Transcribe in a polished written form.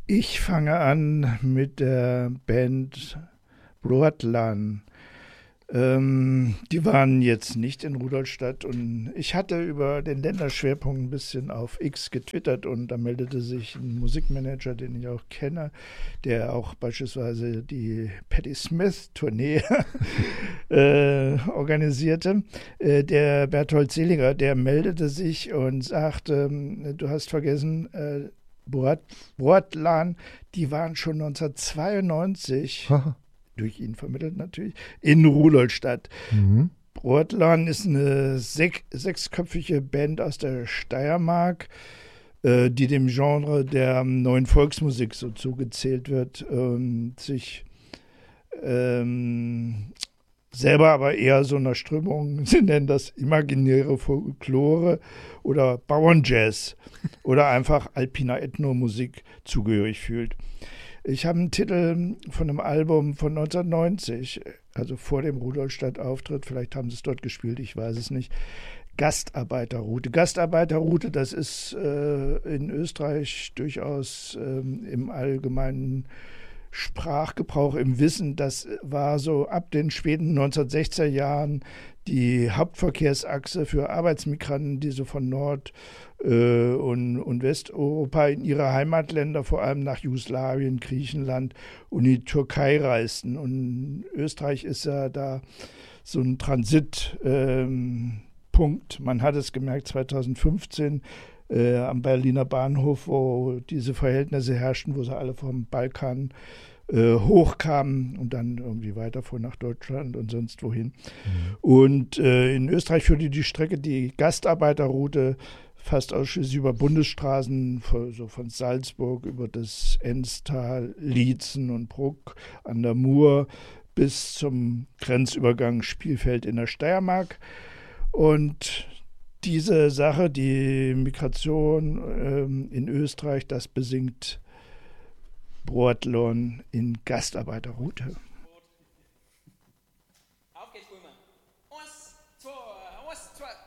Ich fange an mit der Band Broadlan. Die waren jetzt nicht in Rudolstadt und ich hatte über den Länderschwerpunkt ein bisschen auf X getwittert und da meldete sich ein Musikmanager, den ich auch kenne, der auch beispielsweise die Patti Smith-Tournee organisierte. Der Berthold Seliger, der meldete sich und sagte, du hast vergessen, Broadlan, die waren schon 1992 durch ihn vermittelt natürlich, in Rudolstadt. Mhm. Broadlan ist eine sechsköpfige Band aus der Steiermark, die dem Genre der neuen Volksmusik so zugezählt wird, sich selber aber eher so einer Strömung, sie nennen das imaginäre Folklore oder Bauernjazz oder einfach alpiner Ethnomusik zugehörig fühlt. Ich habe einen Titel von einem Album von 1990, also vor dem Rudolstadt-Auftritt, vielleicht haben sie es dort gespielt, ich weiß es nicht. Gastarbeiterroute. Gastarbeiterroute, das ist in Österreich durchaus im allgemeinen Sprachgebrauch, im Wissen, das war so ab den späten 1960er Jahren die Hauptverkehrsachse für Arbeitsmigranten, die so von Nord- und Westeuropa in ihre Heimatländer, vor allem nach Jugoslawien, Griechenland und die Türkei reisten. Und Österreich ist ja da so ein Transitpunkt. Man hat es gemerkt 2015 am Berliner Bahnhof, wo diese Verhältnisse herrschten, wo sie alle vom Balkan hochkamen und dann irgendwie weiterfuhren nach Deutschland und sonst wohin. Und in Österreich führte die Strecke, die Gastarbeiterroute, fast ausschließlich über Bundesstraßen, so von Salzburg über das Enstal, Liezen und Bruck an der Mur bis zum Grenzübergang Spielfeld in der Steiermark. Und diese Sache, die Migration in Österreich, das besingt Broadlan in Gastarbeiterroute.